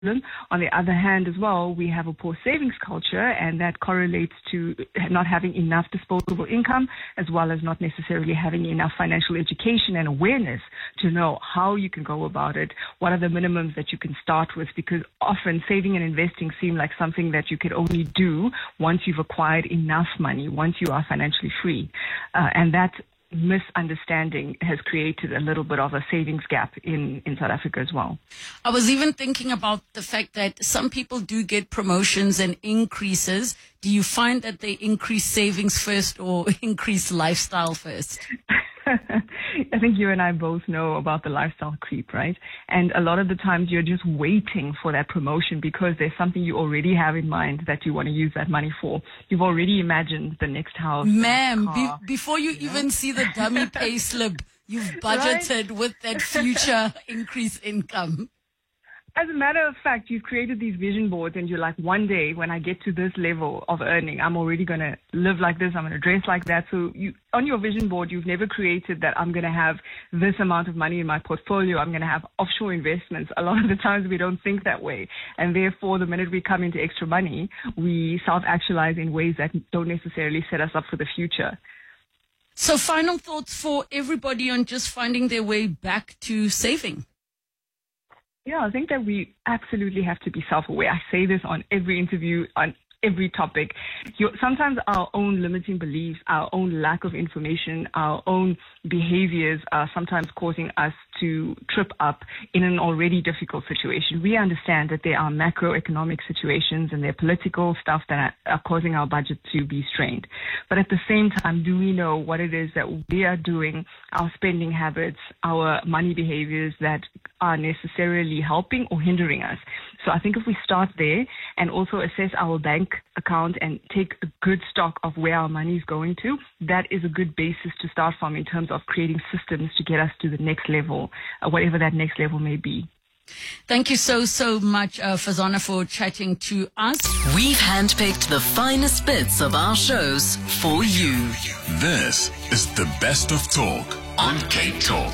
On the other hand, as well, we have a poor savings culture, and that correlates to not having enough disposable income, as well as not necessarily having enough financial education and awareness to know how you can go about it, what are the minimums that you can start with, because often saving and investing seem like something that you could only do once you've acquired enough money, once you are financially free. And that misunderstanding has created a little bit of a savings gap in South Africa as well. I was even thinking about the fact that some people do get promotions and increases. Do you find that they increase savings first or increase lifestyle first? I think you and I both know about the lifestyle creep, right? And a lot of the times you're just waiting for that promotion because there's something you already have in mind that you want to use that money for. You've already imagined the next house. Ma'am, before you even see the dummy pay slip, you've budgeted right? with that future increased income. As a matter of fact, you've created these vision boards and you're like, one day when I get to this level of earning, I'm already going to live like this, I'm going to dress like that. So on your vision board, you've never created that I'm going to have this amount of money in my portfolio, I'm going to have offshore investments. A lot of the times we don't think that way. And therefore, the minute we come into extra money, we self-actualize in ways that don't necessarily set us up for the future. So final thoughts for everybody on just finding their way back to saving. Yeah, I think that we absolutely have to be self-aware. I say this on every interview, on every topic. Sometimes our own limiting beliefs, our own lack of information, our own behaviors are sometimes causing us to trip up in an already difficult situation. We understand that there are macroeconomic situations and there are political stuff that are causing our budget to be strained. But at the same time, do we know what it is that we are doing, our spending habits, our money behaviors that are necessarily helping or hindering us? So I think if we start there and also assess our bank account and take a good stock of where our money is going to, that is a good basis to start from in terms of creating systems to get us to the next level, whatever that next level may be. Thank you so much, Fazana, for chatting to us. We've handpicked the finest bits of our shows for you. This is the best of talk on Cape Talk.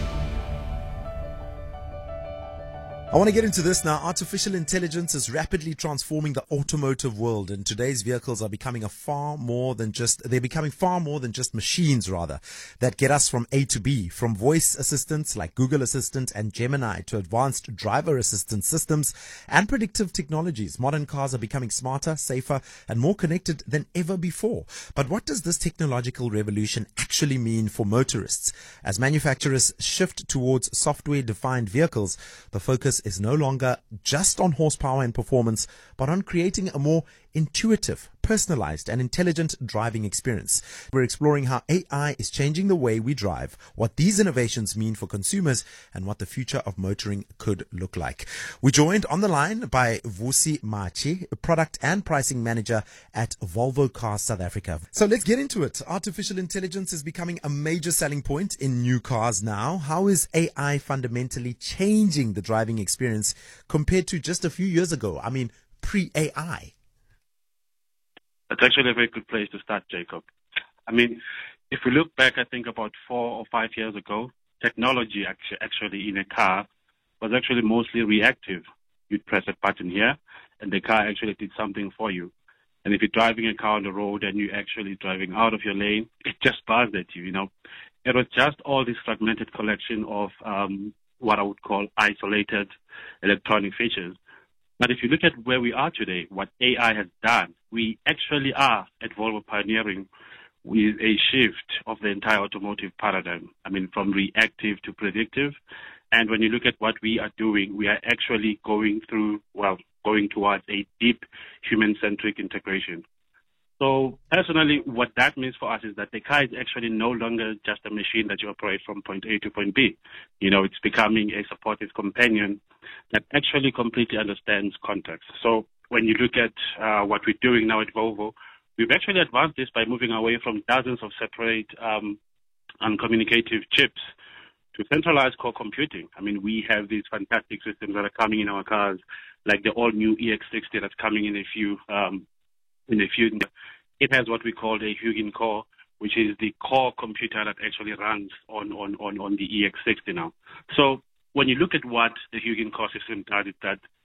I want to get into this now. Artificial intelligence is rapidly transforming the automotive world, and today's vehicles are becoming far more than just machines, rather, that get us from A to B. From voice assistants like Google Assistant and Gemini to advanced driver assistance systems and predictive technologies, modern cars are becoming smarter, safer, and more connected than ever before. But what does this technological revolution actually mean for motorists? As manufacturers shift towards software-defined vehicles, the focus is no longer just on horsepower and performance, but on creating a more intuitive, personalized, and intelligent driving experience. We're exploring how AI is changing the way we drive, what these innovations mean for consumers, and what the future of motoring could look like. We're joined on the line by Vusi Machi, Product and Pricing Manager at Volvo Cars South Africa. So let's get into it. Artificial intelligence is becoming a major selling point in new cars now. How is AI fundamentally changing the driving experience compared to just a few years ago? I mean, pre-AI. That's actually a very good place to start, Jacob. I mean, if we look back, I think about 4 or 5 years ago, technology actually in a car was actually mostly reactive. You'd press a button here, and the car actually did something for you. And if you're driving a car on the road and you're actually driving out of your lane, it just buzzed at you, you know. It was just all this fragmented collection of what I would call isolated electronic features. But if you look at where we are today, what AI has done, we actually are at Volvo pioneering with a shift of the entire automotive paradigm. I mean, from reactive to predictive. And when you look at what we are doing, we are actually going towards a deep human-centric integration. So personally, what that means for us is that the car is actually no longer just a machine that you operate from point A to point B. You know, it's becoming a supportive companion that actually completely understands context. So when you look at what we're doing now at Volvo, we've actually advanced this by moving away from dozens of separate uncommunicative chips to centralized core computing. I mean, we have these fantastic systems that are coming in our cars, like the all-new EX60 that's coming in a few. It has what we call a Hugin core, which is the core computer that actually runs on the EX60 now. So when you look at what the Hugin core system does, is that